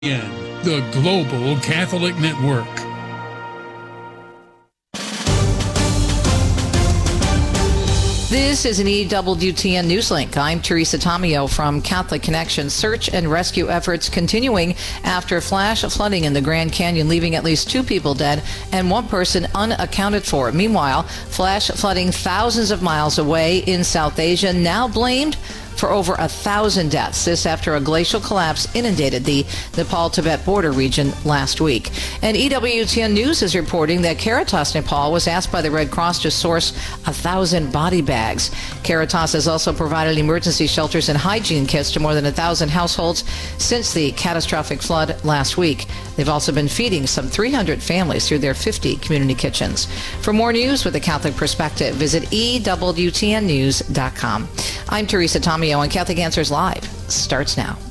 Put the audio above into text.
The Global Catholic Network. This is an EWTN Newslink. I'm Teresa Tomeo from Catholic Connection. Search and rescue efforts continuing after flash flooding in the Grand Canyon, leaving at least 2 people dead and 1 person unaccounted for. Meanwhile, flash flooding thousands of miles away in South Asia, now blamed for over 1,000 deaths. This after a glacial collapse inundated the Nepal-Tibet border region last week. And EWTN News is reporting that Caritas Nepal was asked by the Red Cross to source 1,000 body bags. Caritas has also provided emergency shelters and hygiene kits to more than 1,000 households since the catastrophic flood last week. They've also been feeding some 300 families through their 50 community kitchens. For more news with a Catholic perspective, visit EWTNnews.com. I'm Teresa Tomeo, and Catholic Answers Live starts now.